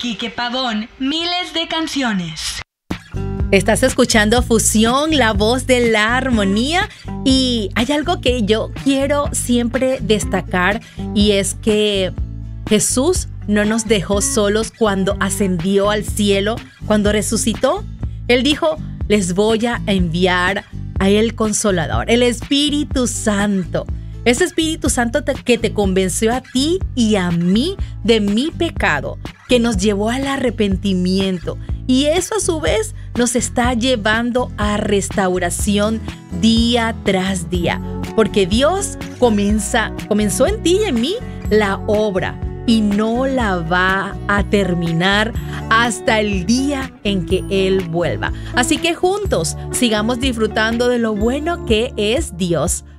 Quique Pavón, miles de canciones. Estás escuchando Fusión, la voz de la armonía, y hay algo que yo quiero siempre destacar, y es que Jesús no nos dejó solos cuando ascendió al cielo, cuando resucitó. Él dijo: les voy a enviar a el Consolador, el Espíritu Santo. Ese Espíritu Santo que te convenció a ti y a mí de mi pecado, que nos llevó al arrepentimiento. Y eso a su vez nos está llevando a restauración día tras día. Porque Dios comenzó en ti y en mí la obra y no la va a terminar hasta el día en que Él vuelva. Así que juntos sigamos disfrutando de lo bueno que es Dios.